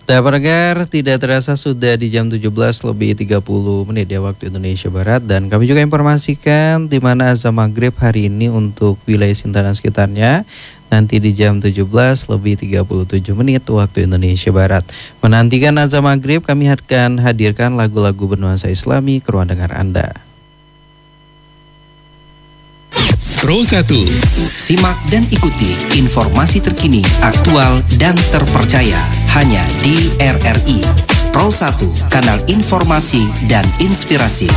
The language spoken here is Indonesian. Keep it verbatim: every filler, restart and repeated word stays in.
Nah, pendengar, tidak terasa sudah di jam tujuh belas lebih tiga puluh menit ya waktu Indonesia Barat. Dan kami juga informasikan di mana azan maghrib hari ini untuk wilayah Sintang dan sekitarnya nanti di jam tujuh belas lebih tiga puluh tujuh menit waktu Indonesia Barat. Menantikan azan maghrib, kami akan hadirkan lagu-lagu bernuansa Islami ke ruang dengar Anda. Pro satu. Simak dan ikuti informasi terkini, aktual dan terpercaya hanya di R R I Pro satu, kanal informasi dan inspirasi.